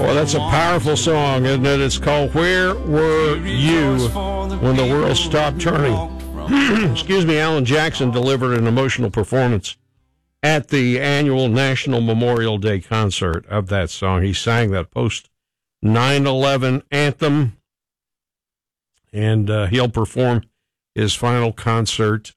Well, that's a powerful song, isn't it? It's called Where Were You When the World Stopped Turning? Excuse me, Alan Jackson delivered an emotional performance at the annual National Memorial Day concert of that song. He sang that post 9/11 anthem, and he'll perform his final concert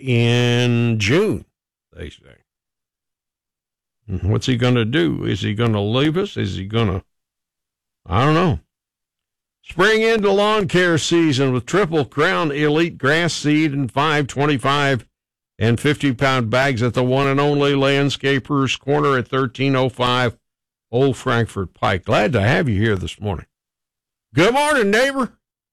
in June, they say. What's he going to do? Is he going to leave us? Is he going to... I don't know. Spring into lawn care season with Triple Crown Elite Grass Seed in 5, 25, and 50-pound bags at the one and only Landscapers Corner at 1305 Old Frankfort Pike. Glad to have you here this morning. Good morning, neighbor.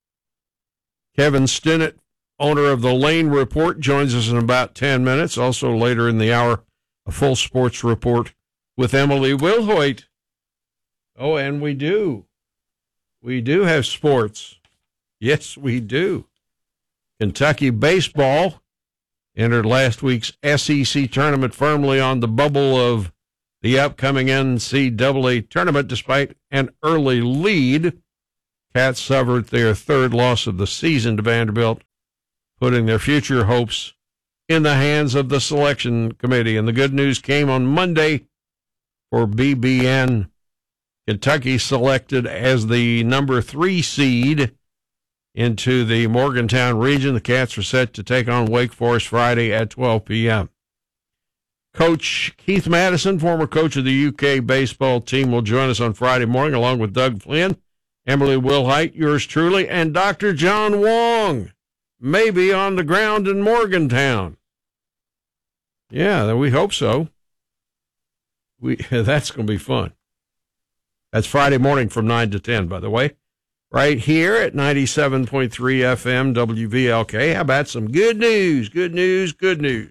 Kevin Stinnett, owner of the Lane Report, joins us in about 10 minutes. Also later in the hour, a full sports report with Emily Wilhoit. Oh, and we do. We do have sports. Yes, we do. Kentucky baseball entered last week's SEC tournament firmly on the bubble of the upcoming NCAA tournament despite an early lead. Cats suffered their third loss of the season to Vanderbilt, putting their future hopes in the hands of the selection committee. And the good news came on Monday for BBN. Kentucky selected as the number 3 seed into the Morgantown region. The Cats are set to take on Wake Forest Friday at 12 p.m. Coach Keith Madison, former coach of the UK baseball team, will join us on Friday morning along with Doug Flynn, Emily Wilhite, yours truly, and Dr. John Wong, maybe on the ground in Morgantown. Yeah, we hope so. That's going to be fun. That's Friday morning from 9 to 10, by the way, right here at 97.3 FM WVLK. How about some good news? Good news, good news.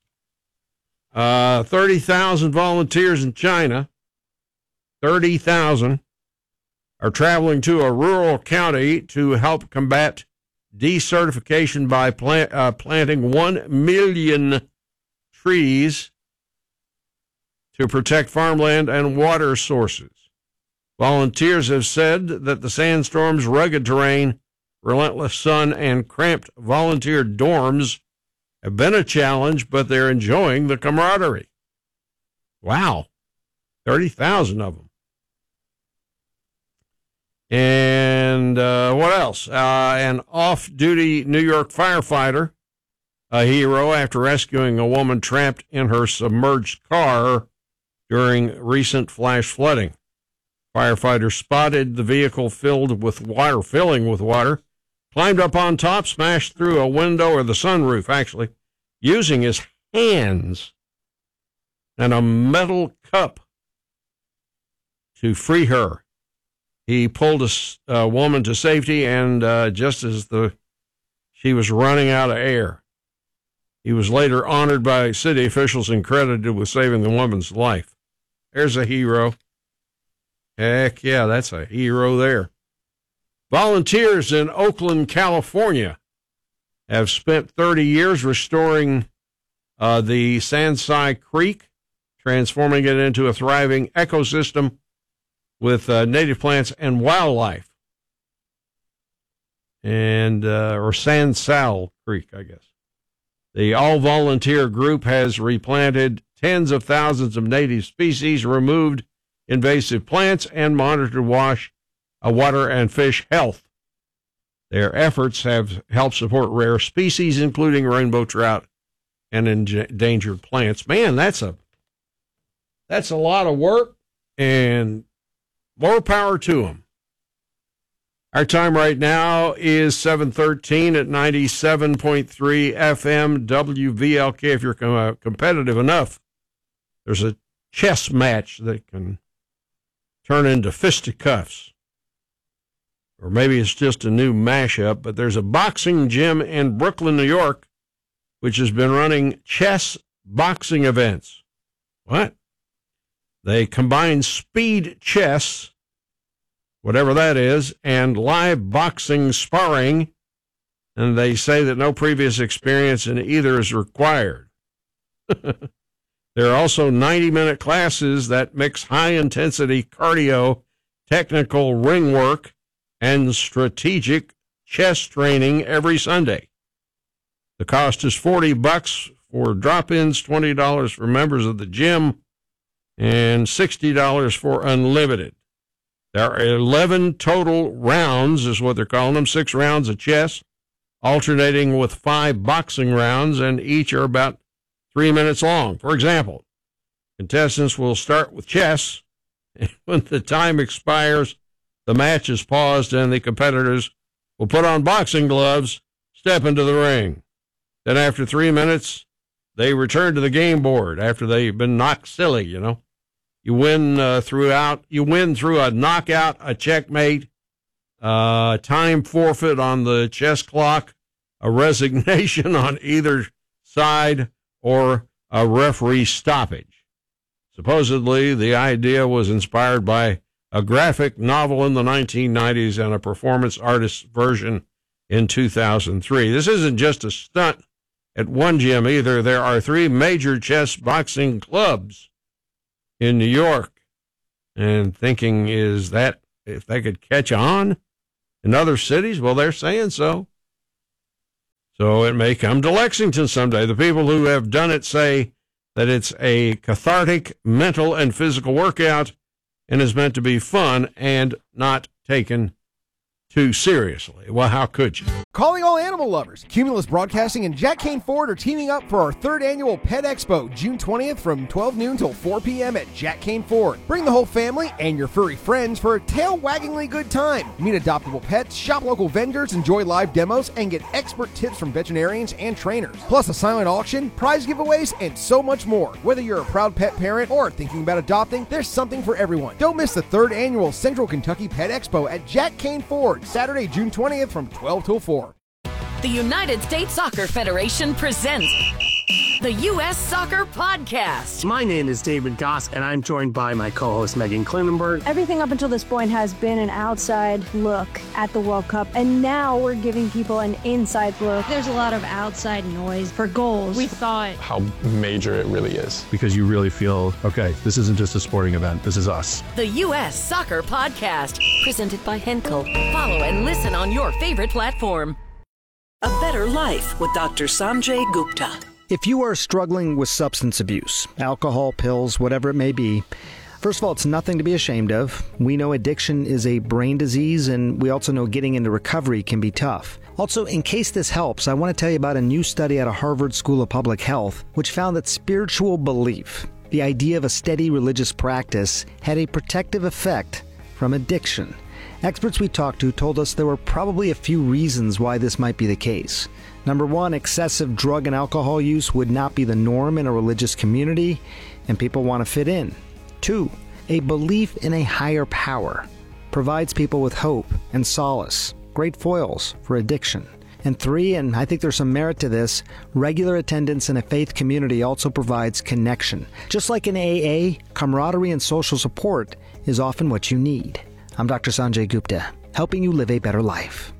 30,000 volunteers in China, 30,000, are traveling to a rural county to help combat desertification by planting 1 million trees to protect farmland and water sources. Volunteers have said that the sandstorm's rugged terrain, relentless sun, and cramped volunteer dorms have been a challenge, but they're enjoying the camaraderie. Wow, 30,000 of them. And what else? An off-duty New York firefighter, a hero after rescuing a woman trapped in her submerged car during recent flash flooding. Firefighters spotted the vehicle filling with water, climbed up on top, smashed through a window or the sunroof, actually, using his hands and a metal cup to free her. He pulled a woman to safety, and just as she was running out of air, he was later honored by city officials and credited with saving the woman's life. There's a hero. Heck yeah, that's a hero there. Volunteers in Oakland, California, have spent 30 years restoring the Sansai Creek, transforming it into a thriving ecosystem with native plants and wildlife. And or Sansal Creek, I guess. The all-volunteer group has replanted tens of thousands of native species, removed invasive plants, and monitored water and fish health. Their efforts have helped support rare species, including rainbow trout and endangered plants. Man, that's a lot of work, and more power to them. Our time right now is 7:13 at 97.3 FM WVLK. If you're competitive enough, there's a chess match that can turn into fisticuffs. Or maybe it's just a new mashup, but there's a boxing gym in Brooklyn, New York, which has been running chess boxing events. What? They combine speed chess, whatever that is, and live boxing sparring, and they say that no previous experience in either is required. There are also 90-minute classes that mix high-intensity cardio technical ring work, and strategic chess training every Sunday. The cost is $40 for drop-ins, $20 for members of the gym, and $60 for unlimited. There are 11 total rounds, is what they're calling them, 6 rounds of chess, alternating with 5 boxing rounds, and each are about 3 minutes long. For example, contestants will start with chess, and when the time expires, the match is paused, and the competitors will put on boxing gloves, step into the ring. Then after 3 minutes, they return to the game board after they've been knocked silly, you know. You win through a knockout, a checkmate, time forfeit on the chess clock, a resignation on either side, or a referee stoppage. Supposedly, the idea was inspired by a graphic novel in the 1990s and a performance artist's version in 2003. This isn't just a stunt at one gym either. There are 3 major chess boxing clubs in New York, and thinking is that if they could catch on in other cities, well, they're saying so. So it may come to Lexington someday. The people who have done it say that it's a cathartic mental and physical workout and is meant to be fun and not taken too seriously. Well, how could you? Calling all animal lovers. Cumulus Broadcasting and Jack Kane Ford are teaming up for our 3rd annual Pet Expo, June 20th from 12 noon till 4 p.m. at Jack Kane Ford. Bring the whole family and your furry friends for a tail-waggingly good time. Meet adoptable pets, shop local vendors, enjoy live demos, and get expert tips from veterinarians and trainers. Plus a silent auction, prize giveaways, and so much more. Whether you're a proud pet parent or thinking about adopting, there's something for everyone. Don't miss the 3rd annual Central Kentucky Pet Expo at Jack Kane Ford, Saturday, June 20th from 12 till 4. The United States Soccer Federation presents the U.S. Soccer Podcast. My name is David Goss, and I'm joined by my co-host Megan Klinenberg. Everything up until this point has been an outside look at the World Cup, and now we're giving people an inside look. There's a lot of outside noise for goals. We thought how major it really is. Because you really feel, okay, this isn't just a sporting event, this is us. The U.S. Soccer Podcast, presented by Henkel. Follow and listen on your favorite platform. A Better Life with Dr. Sanjay Gupta. If you are struggling with substance abuse, alcohol, pills, whatever it may be, first of all, it's nothing to be ashamed of. We know addiction is a brain disease, and we also know getting into recovery can be tough. Also, in case this helps, I want to tell you about a new study out of Harvard School of Public Health, which found that spiritual belief, the idea of a steady religious practice, had a protective effect from addiction. Experts we talked to told us there were probably a few reasons why this might be the case. Number 1, excessive drug and alcohol use would not be the norm in a religious community, and people want to fit in. 2, a belief in a higher power provides people with hope and solace, great foils for addiction. And 3, and I think there's some merit to this, regular attendance in a faith community also provides connection. Just like in AA, camaraderie and social support is often what you need. I'm Dr. Sanjay Gupta, helping you live a better life.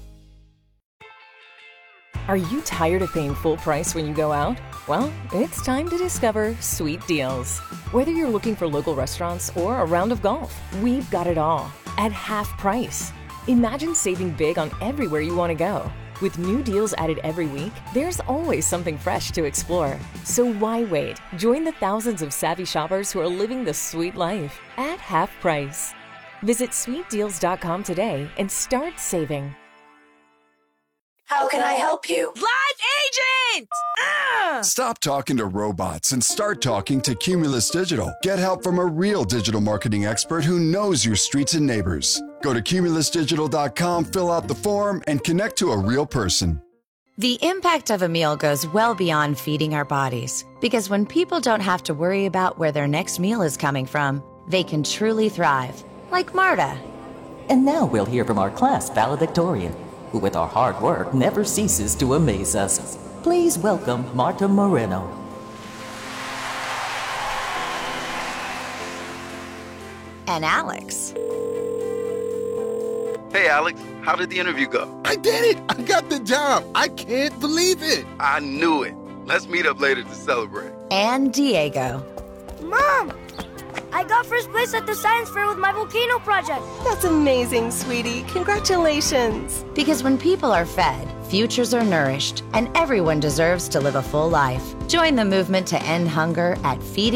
Are you tired of paying full price when you go out? Well, it's time to discover Sweet Deals. Whether you're looking for local restaurants or a round of golf, we've got it all at half price. Imagine saving big on everywhere you want to go. With new deals added every week, there's always something fresh to explore. So why wait? Join the thousands of savvy shoppers who are living the sweet life at half price. Visit sweetdeals.com today and start saving. How can I help you? Live agent! Stop talking to robots and start talking to Cumulus Digital. Get help from a real digital marketing expert who knows your streets and neighbors. Go to cumulusdigital.com, fill out the form, and connect to a real person. The impact of a meal goes well beyond feeding our bodies. Because when people don't have to worry about where their next meal is coming from, they can truly thrive. Like Marta. And now we'll hear from our class valedictorian, who with our hard work never ceases to amaze us. Please welcome Marta Moreno. And Alex. Hey Alex, how did the interview go? I did it! I got the job! I can't believe it! I knew it. Let's meet up later to celebrate. And Diego. Mom! I got first place at the science fair with my volcano project. That's amazing, sweetie. Congratulations. Because when people are fed, futures are nourished, and everyone deserves to live a full life. Join the movement to end hunger at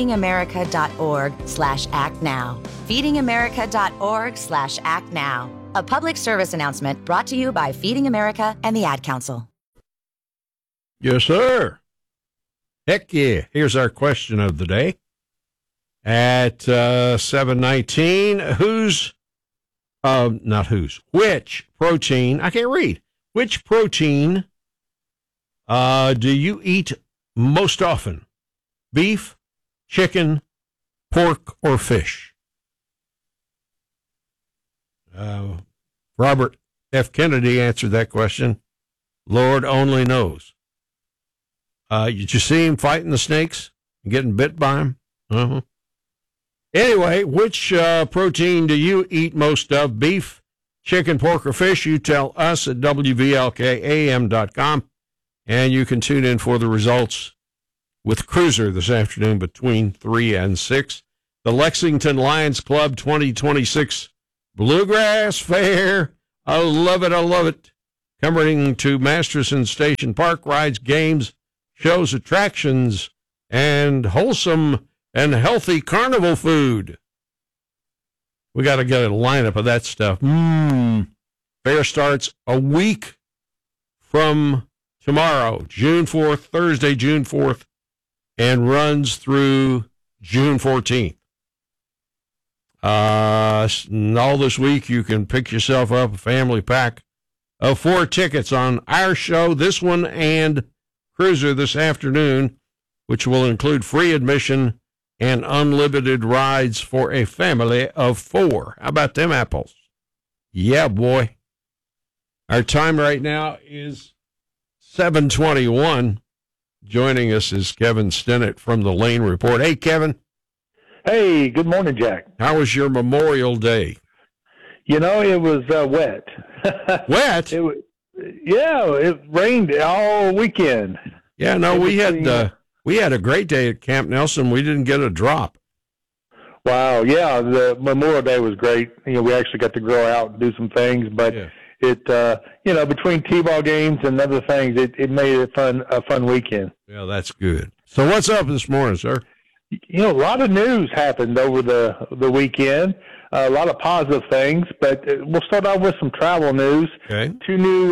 feedingamerica.org/actnow. feedingamerica.org/actnow. A public service announcement brought to you by Feeding America and the Ad Council. Yes, sir. Heck yeah. Here's our question of the day. At 7:19, which protein, I can't read, which protein do you eat most often? Beef, chicken, pork, or fish? Robert F. Kennedy answered that question. Lord only knows. Did you see him fighting the snakes and getting bit by them? Uh-huh. Anyway, which protein do you eat most of? Beef, chicken, pork, or fish? You tell us at WVLKAM.com, and you can tune in for the results with Cruiser this afternoon between 3 and 6. The Lexington Lions Club 2026 Bluegrass Fair. I love it. I love it. Coming to Masterson Station Park, rides, games, shows, attractions, and wholesome and healthy carnival food. We got to get a lineup of that stuff. Fair starts a week from tomorrow, June 4th, Thursday, June 4th, and runs through June 14th. All this week, you can pick yourself up a family pack of 4 tickets on our show, this one, and Cruiser this afternoon, which will include free admission and unlimited rides for a family of 4. How about them apples? Yeah, boy. Our time right now is 7:21. Joining us is Kevin Stinnett from the Lane Report. Hey, Kevin. Hey, good morning, Jack. How was your Memorial Day? You know, it was wet. Wet? It rained all weekend. Yeah, no, we had a great day at Camp Nelson. We didn't get a drop. Wow, yeah, the Memorial Day was great. You know, we actually got to go out and do some things, but it, between T-ball games and other things, it made it a fun weekend. Yeah, that's good. So what's up this morning, sir? You know, a lot of news happened over the weekend. A lot of positive things, but we'll start off with some travel news. Okay. 2 new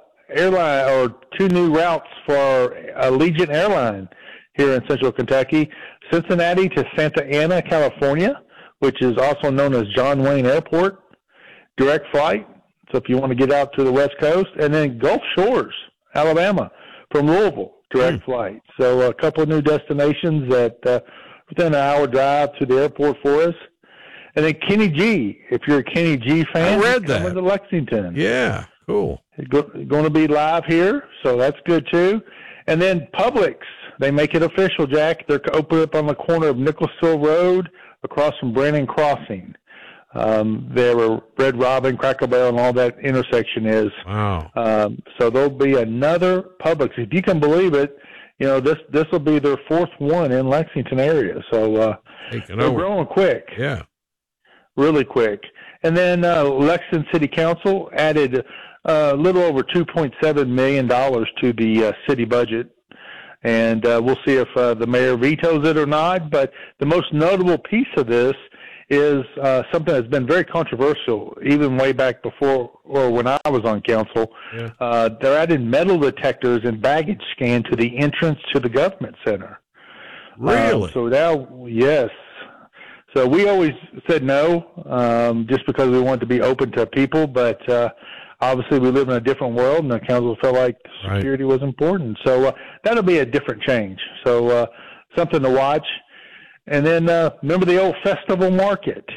two new routes for Allegiant Airline here in Central Kentucky, Cincinnati to Santa Ana, California, which is also known as John Wayne Airport, direct flight. So if you want to get out to the West Coast, and then Gulf Shores, Alabama, from Louisville, direct flight. So a couple of new destinations that within an hour drive to the airport for us. And then Kenny G, if you're a Kenny G fan, I read that. Coming to Lexington. Yeah, cool. Going to be live here, so that's good too. And then Publix, they make it official, Jack. They're open up on the corner of Nicholasville Road across from Brandon Crossing. There were Red Robin, Cracker Barrel, and all that intersection is. Wow. So there'll be another Publix. If you can believe it, you know, this will be their 4th one in Lexington area. So they're growing quick. Yeah. Really quick. And then Lexington City Council added a little over $2.7 million to the city budget. And we'll see if the mayor vetoes it or not. But the most notable piece of this is something that's been very controversial, even way back before or when I was on council. Yeah. They're adding metal detectors and baggage scan to the entrance to the government center. Really? So now, yes. So we always said no, just because we wanted to be open to people, but obviously we live in a different world, and the council felt like security was important. So that'll be a different change. So something to watch. And then remember the old festival market?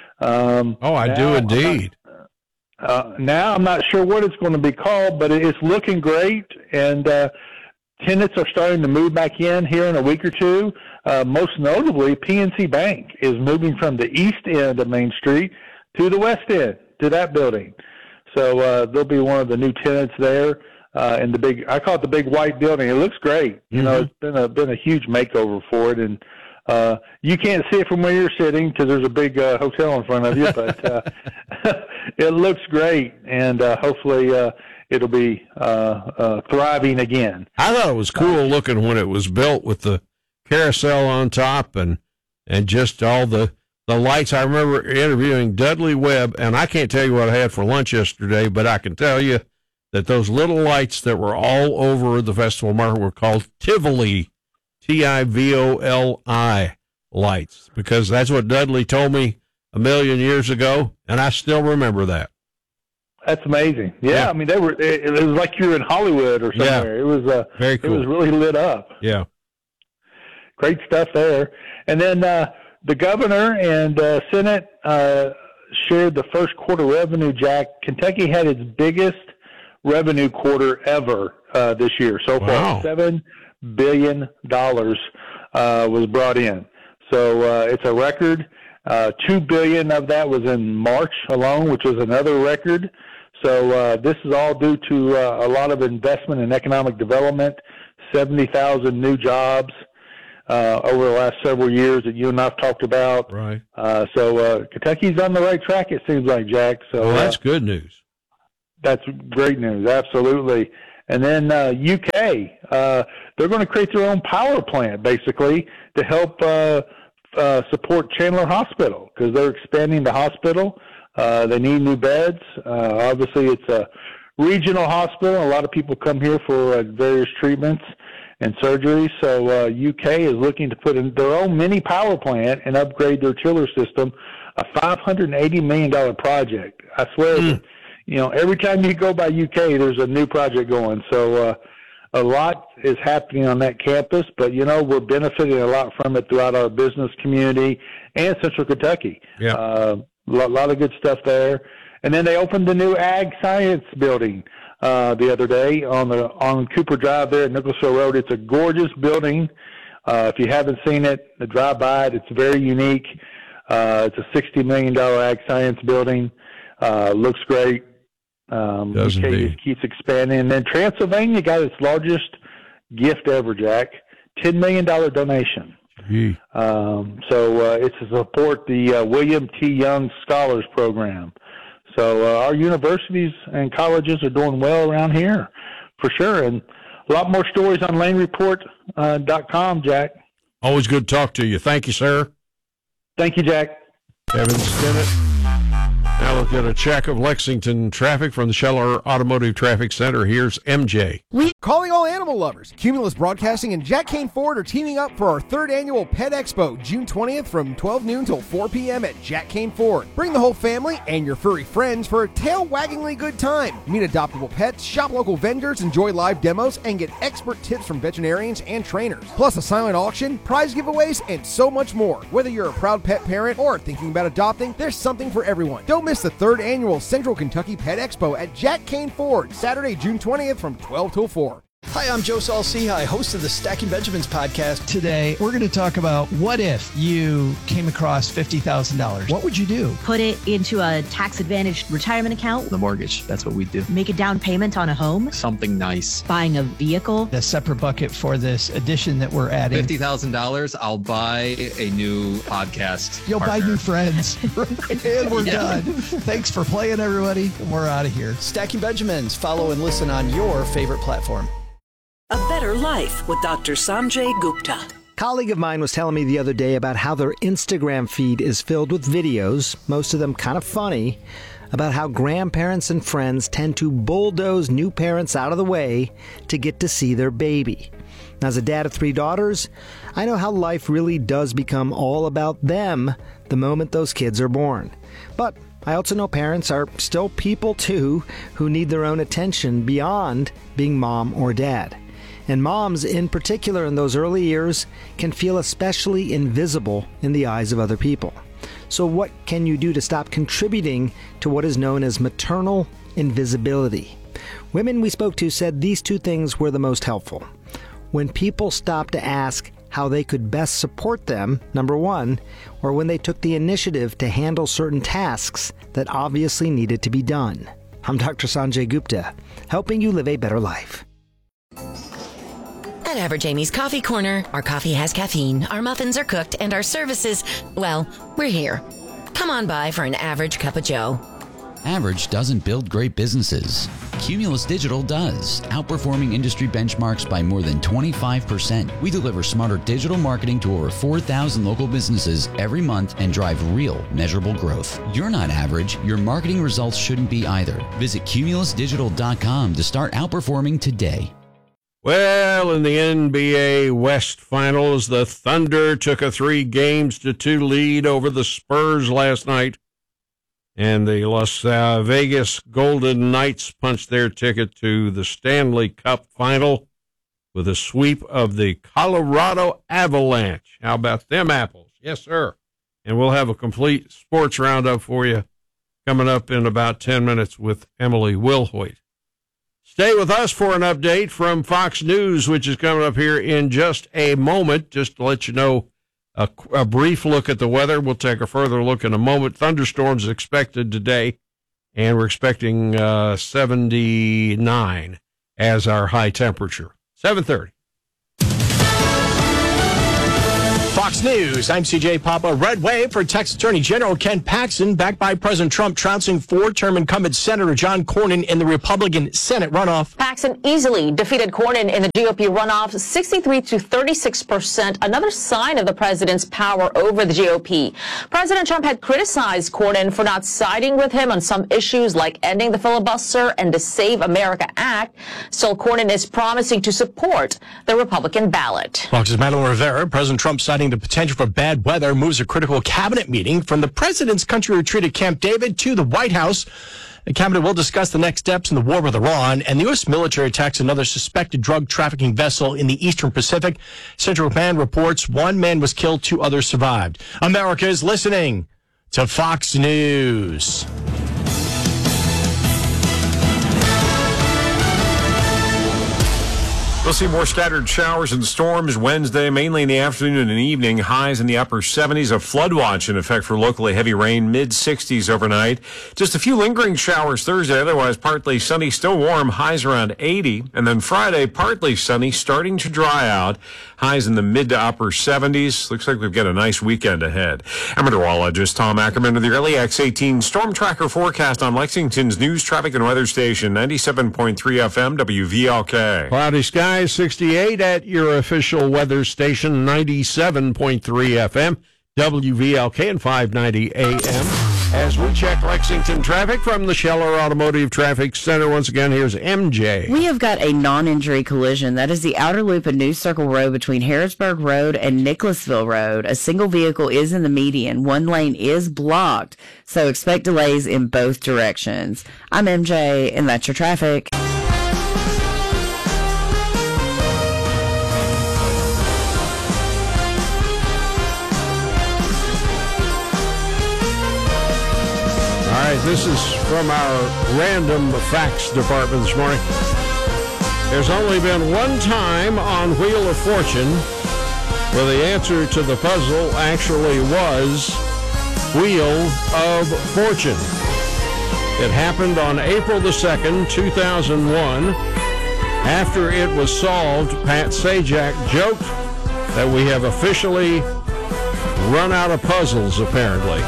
I do indeed. Now I'm not sure what it's going to be called, but it's looking great, and tenants are starting to move back in here in a week or two. Most notably, PNC Bank is moving from the east end of Main Street to the west end, to that building. So they'll be one of the new tenants there in the big, I call it the big white building. It looks great. You know, it's been a huge makeover for it, and You can't see it from where you're sitting because there's a big hotel in front of you, but it looks great, and hopefully it'll be thriving again. I thought it was cool looking when it was built with the carousel on top and just all the lights. I remember interviewing Dudley Webb, and I can't tell you what I had for lunch yesterday, but I can tell you that those little lights that were all over the festival market were called Tivoli, Tivoli lights, because that's what Dudley told me a million years ago, and I still remember that. That's amazing. Yeah. I mean, it was like you were in Hollywood or somewhere. Yeah. It was very cool. It was really lit up. Yeah. Great stuff there. And then the governor and Senate shared the first quarter revenue, Jack. Kentucky had its biggest revenue quarter ever this year. So far, $7 billion was brought in. So it's a record. $2 billion of that was in March alone, which was another record. So this is all due to a lot of investment in economic development, 70,000 new jobs over the last several years that you and I've talked about. Right. So Kentucky's on the right track, it seems like, Jack. So that's good news. That's great news, absolutely. And then UK, they're going to create their own power plant, basically, to help support Chandler Hospital, because they're expanding the hospital. They need new beds. Obviously, it's a regional hospital. A lot of people come here for various treatments and surgeries. So UK is looking to put in their own mini power plant and upgrade their chiller system, a $580 million project. I swear that, every time you go by UK, there's a new project going. So a lot is happening on that campus, but, we're benefiting a lot from it throughout our business community and Central Kentucky. Yeah. A lot of good stuff there. And then they opened the new Ag Science building the other day on Cooper Drive there at Nicholasville Road. It's a gorgeous building. If you haven't seen it, drive by it. It's very unique. It's a $60 million Ag Science building. Looks great. Does UK indeed. just keeps expanding. And then Transylvania got its largest gift ever, Jack, $10 million donation. So it's to support the William T. Young Scholars Program. So our universities and colleges are doing well around here, for sure. And a lot more stories on LaneReport.com, Jack. Always good to talk to you. Thank you, sir. Thank you, Jack. Kevin Stinnett. Now we'll get a check of Lexington traffic from the Scheller Automotive Traffic Center. Here's MJ. Calling all animal lovers. Cumulus Broadcasting and Jack Kane Ford are teaming up for our third annual Pet Expo, June 20th from 12 noon till 4 p.m. at Jack Kane Ford. Bring the whole family and your furry friends for a tail-waggingly good time. Meet adoptable pets, shop local vendors, enjoy live demos, and get expert tips from veterinarians and trainers. Plus a silent auction, prize giveaways, and so much more. Whether you're a proud pet parent or thinking about adopting, there's something for everyone. Don't miss the third annual Central Kentucky Pet Expo at Jack Kane Ford, Saturday, June 20th from 12 till 4. Hi, I'm Joe Saul-Sehy, host of the Stacking Benjamins podcast. Today, we're going to talk about what if you came across $50,000? What would you do? Put it into a tax-advantaged retirement account. The mortgage, that's what we do. Make a down payment on a home. Something nice. Buying a vehicle. A separate bucket for this addition that we're adding. $50,000, I'll buy a new podcast You'll partner. buy new friends. And we're done. Thanks for playing, everybody. We're out of here. Stacking Benjamins. Follow and listen on your favorite platform. A Better Life with Dr. Sanjay Gupta. A colleague of mine was telling me the other day about how their Instagram feed is filled with videos, most of them kind of funny, about how grandparents and friends tend to bulldoze new parents out of the way to get to see their baby. Now, as a dad of 3 daughters, I know how life really does become all about them the moment those kids are born. But I also know parents are still people too who need their own attention beyond being mom or dad. And moms, in particular in those early years, can feel especially invisible in the eyes of other people. So what can you do to stop contributing to what is known as maternal invisibility? Women we spoke to said these 2 things were the most helpful. When people stopped to ask how they could best support them, number 1, or when they took the initiative to handle certain tasks that obviously needed to be done. I'm Dr. Sanjay Gupta, helping you live a better life. At Average Amy's Coffee Corner. Our coffee has caffeine, our muffins are cooked, and our services, well, we're here. Come on by for an average cup of joe. Average doesn't build great businesses. Cumulus Digital does, outperforming industry benchmarks by more than 25%. We deliver smarter digital marketing to over 4,000 local businesses every month and drive real, measurable growth. You're not average. Your marketing results shouldn't be either. Visit cumulusdigital.com to start outperforming today. Well, in the NBA West Finals, the Thunder took a 3-2 lead over the Spurs last night. And the Las Vegas Golden Knights punched their ticket to the Stanley Cup final with a sweep of the Colorado Avalanche. How about them apples? Yes, sir. And we'll have a complete sports roundup for you coming up in about 10 minutes with Emily Wilhoit. Stay with us for an update from Fox News, which is coming up here in just a moment. Just to let you know, a brief look at the weather. We'll take a further look in a moment. Thunderstorms expected today, and we're expecting 79 as our high temperature. 7:30. Fox News, I'm CJ Papa. Red wave for Texas Attorney General Ken Paxton, backed by President Trump, trouncing four-term incumbent Senator John Cornyn in the Republican Senate runoff. Paxton easily defeated Cornyn in the GOP runoff, 63 to 36%, another sign of the president's power over the GOP. President Trump had criticized Cornyn for not siding with him on some issues like ending the filibuster and the Save America Act. Still, Cornyn is promising to support the Republican ballot. Fox's Madeline Rivera, President Trump citing the potential for bad weather, moves a critical cabinet meeting from the president's country retreat at Camp David to the White House. The cabinet will discuss the next steps in the war with Iran, and the U.S. military attacks another suspected drug trafficking vessel in the Eastern Pacific. Central Command reports one man was killed, 2 others survived. America is listening to Fox News. We'll see more scattered showers and storms Wednesday, mainly in the afternoon and evening. Highs in the upper 70s. A flood watch in effect for locally heavy rain, mid-60s overnight. Just a few lingering showers Thursday, otherwise partly sunny, still warm. Highs around 80. And then Friday, partly sunny, starting to dry out. Highs in the mid to upper 70s. Looks like we've got a nice weekend ahead. I'm meteorologist Tom Ackerman with the early X18 Storm Tracker forecast on Lexington's news, traffic, and weather station, 97.3 FM, WVLK. Cloudy skies, 68 at your official weather station, 97.3 FM, WVLK, and 590 AM. As we check Lexington traffic from the Scheller Automotive Traffic Center, once again, here's MJ. We have got a non-injury collision. That is the outer loop of New Circle Road between Harrisburg Road and Nicholasville Road. A single vehicle is in the median. One lane is blocked, so expect delays in both directions. I'm MJ, and that's your traffic. This is from our random facts department this morning. There's only been one time on Wheel of Fortune where the answer to the puzzle actually was Wheel of Fortune. It happened on April the 2nd, 2001. After it was solved, Pat Sajak joked that we have officially run out of puzzles, apparently.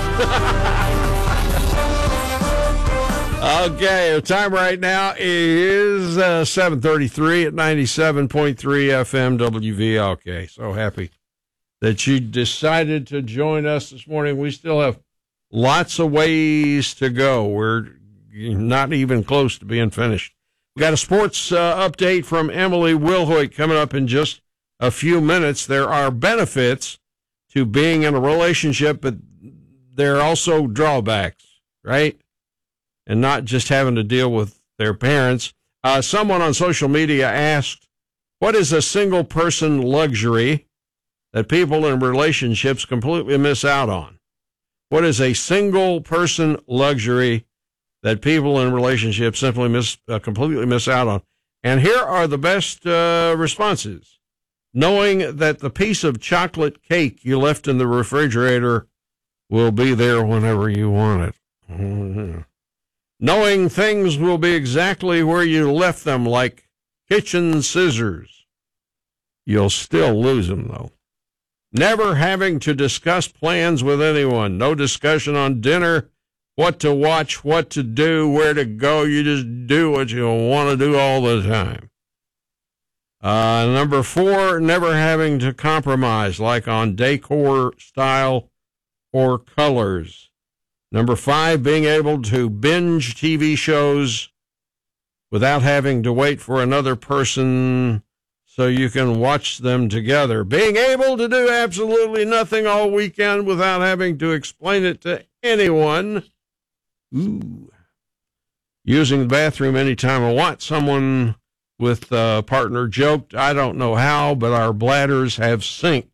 Okay, the time right now is 7:33 at 97.3 FM WVLK. So happy that you decided to join us this morning. We still have lots of ways to go. We're not even close to being finished. We got a sports update from Emily Wilhoit coming up in just a few minutes. There are benefits to being in a relationship, but there are also drawbacks, right? And not just having to deal with their parents. Someone on social media asked, what is a single person luxury that people in relationships completely miss out on? What is a single person luxury that people in relationships simply completely miss out on? And here are the best responses. Knowing that the piece of chocolate cake you left in the refrigerator will be there whenever you want it. Mm-hmm. Knowing things will be exactly where you left them, like kitchen scissors. You'll still lose them, though. Never having to discuss plans with anyone. No discussion on dinner, what to watch, what to do, where to go. You just do what you want to do all the time. Number 4, never having to compromise, like on decor, style, or colors. Number 5, being able to binge TV shows without having to wait for another person so you can watch them together. Being able to do absolutely nothing all weekend without having to explain it to anyone. Ooh. Using the bathroom anytime I want. Someone with a partner joked, I don't know how, but our bladders have synced.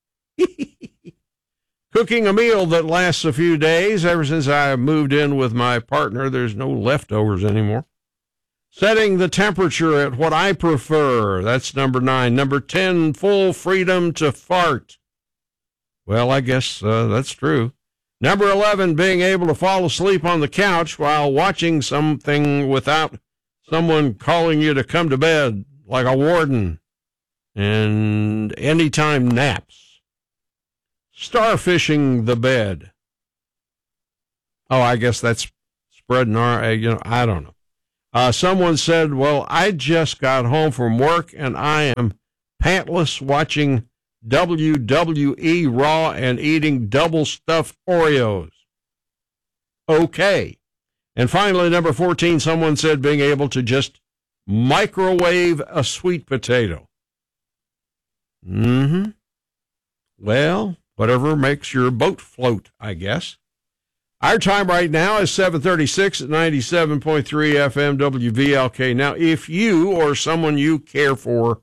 Cooking a meal that lasts a few days. Ever since I moved in with my partner, there's no leftovers anymore. Setting the temperature at what I prefer. That's number 9. Number 10, full freedom to fart. Well, I guess that's true. Number 11, being able to fall asleep on the couch while watching something without someone calling you to come to bed, like a warden. And anytime naps. Starfishing the bed. Oh, I guess that's spreading our, I don't know. Someone said, well, I just got home from work and I am pantless watching WWE Raw and eating double stuffed Oreos. Okay. And finally, number 14, someone said being able to just microwave a sweet potato. Well, whatever makes your boat float, I guess. Our time right now is 7:36 at 97.3 FM WVLK. Now, if you or someone you care for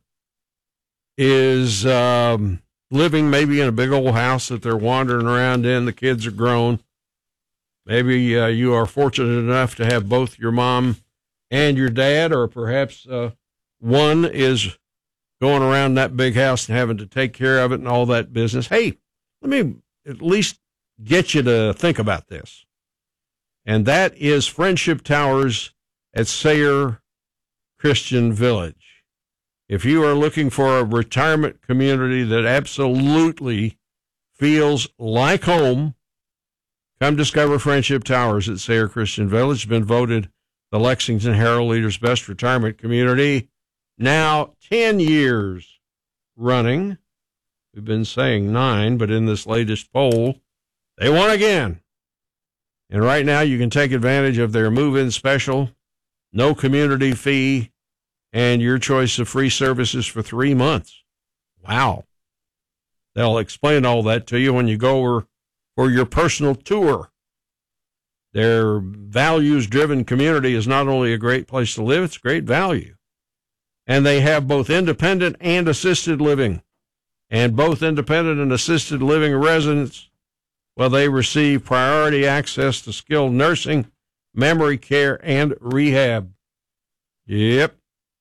is living maybe in a big old house that they're wandering around in, the kids are grown, maybe you are fortunate enough to have both your mom and your dad, or perhaps one is going around that big house and having to take care of it and all that business. Hey, let me at least get you to think about this. And that is Friendship Towers at Sayre Christian Village. If you are looking for a retirement community that absolutely feels like home, come discover Friendship Towers at Sayre Christian Village. It's been voted the Lexington Herald Leader's best retirement community now 10 years running. We've been saying 9, but in this latest poll, they won again. And right now you can take advantage of their move-in special, no community fee, and your choice of free services for 3 months. Wow. They'll explain all that to you when you go over for your personal tour. Their values-driven community is not only a great place to live, it's great value. And they have both independent and assisted living. And both independent and assisted living residents, well, they receive priority access to skilled nursing, memory care, and rehab. Yep.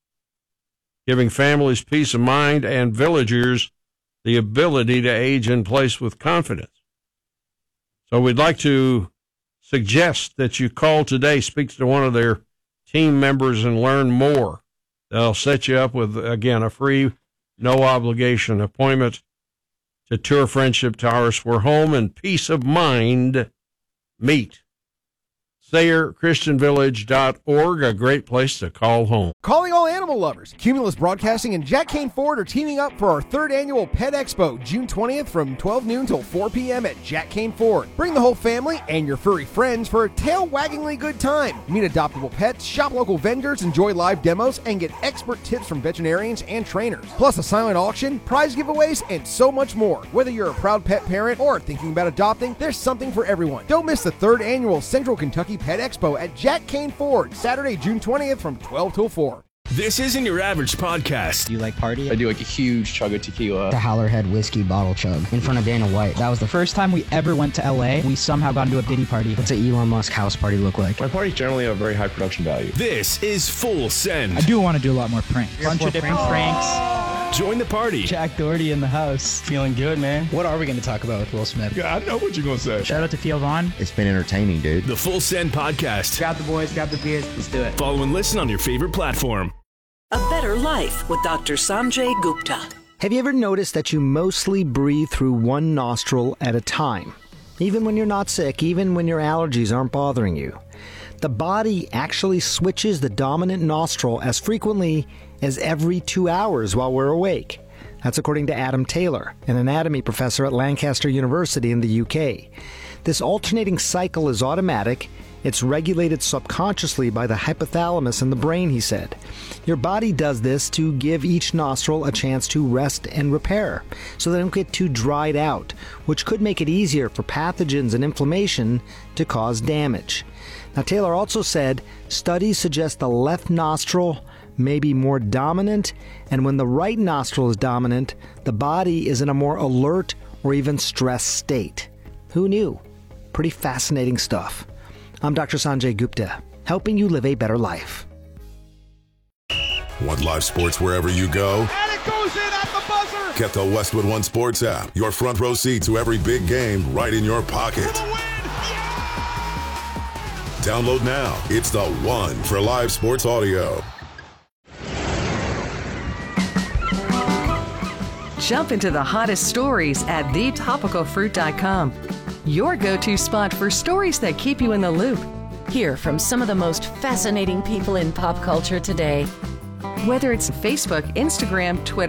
Giving families peace of mind and villagers the ability to age in place with confidence. So we'd like to suggest that you call today, speak to one of their team members, and learn more. They'll set you up with, again, a free, no-obligation appointment to tour Friendship Towers, where home and peace of mind meet. SayreChristianVillage.org, a great place to call home. Calling all animal lovers. Cumulus Broadcasting and Jack Kane Ford are teaming up for our 3rd annual Pet Expo, June 20th from 12 noon till 4 p.m. at Jack Kane Ford. Bring the whole family and your furry friends for a tail-waggingly good time. Meet adoptable pets, shop local vendors, enjoy live demos, and get expert tips from veterinarians and trainers. Plus a silent auction, prize giveaways, and so much more. Whether you're a proud pet parent or thinking about adopting, there's something for everyone. Don't miss the 3rd annual Central Kentucky Pet Expo at Jack Kane Ford, Saturday, June 20th from 12 till 4. This isn't your average podcast. Do you like party? I do like a huge chug of tequila. The Howlerhead whiskey bottle chug in front of Dana White. That was the first time we ever went to LA. We somehow got into a Diddy party. What's an Elon Musk house party look like? My parties generally have very high production value. This is Full Send. I do want to do a lot more pranks. Bunch of different pranks. Join the party. Jack Doherty in the house. Feeling good, man. What are we going to talk about with Will Smith? Yeah, I know what you're going to say. Shout out to Theo Vaughn. It's been entertaining, dude. The Full Send Podcast. Grab the boys, grab the beers. Let's do it. Follow and listen on your favorite platform. A Better Life with Dr. Sanjay Gupta. Have you ever noticed that you mostly breathe through one nostril at a time? Even when you're not sick, even when your allergies aren't bothering you. The body actually switches the dominant nostril as frequently as every 2 hours while we're awake. That's according to Adam Taylor, an anatomy professor at Lancaster University in the UK. This alternating cycle is automatic. It's regulated subconsciously by the hypothalamus in the brain, he said. Your body does this to give each nostril a chance to rest and repair, so they don't get too dried out, which could make it easier for pathogens and inflammation to cause damage. Now, Taylor also said studies suggest the left nostril may be more dominant, and when the right nostril is dominant, the body is in a more alert or even stressed state. Who knew? Pretty fascinating stuff. I'm Dr. Sanjay Gupta, helping you live a better life. Want live sports wherever you go? And it goes in at the buzzer! Get the Westwood One Sports app. Your front row seat to every big game right in your pocket. Download now. It's the one for live sports audio. Jump into the hottest stories at thetopicalfruit.com. Your go-to spot for stories that keep you in the loop. Hear from some of the most fascinating people in pop culture today. Whether it's Facebook, Instagram, Twitter,